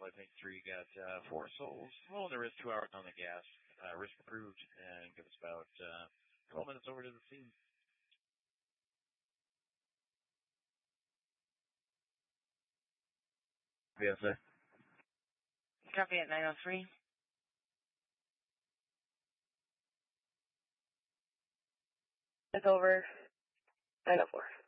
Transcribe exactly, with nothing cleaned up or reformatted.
Flight Tank three got uh, four souls. Well, there is two hours on the gas. Uh, risk approved, and give us about uh, twelve minutes over to the scene. B S A. Copy at nine oh three. It's over. nine oh four.